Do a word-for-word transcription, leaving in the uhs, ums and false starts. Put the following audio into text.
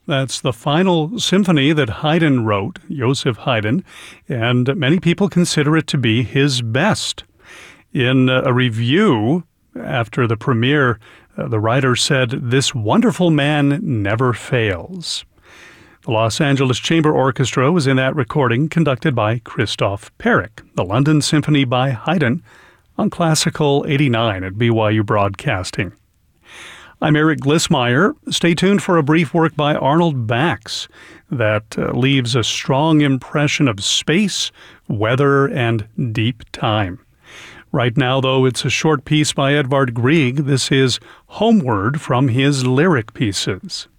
That's the final symphony that Haydn wrote, Joseph Haydn, and many people consider it to be his best. In a review after the premiere, uh, the writer said, "This wonderful man never fails." The Los Angeles Chamber Orchestra was in that recording, conducted by Christoph Perrick. The London Symphony by Haydn on Classical eighty-nine at B Y U Broadcasting. I'm Eric Glissmeyer. Stay tuned for a brief work by Arnold Bax that uh, leaves a strong impression of space, weather, and deep time. Right now, though, it's a short piece by Edvard Grieg. This is Homeward from his lyric pieces.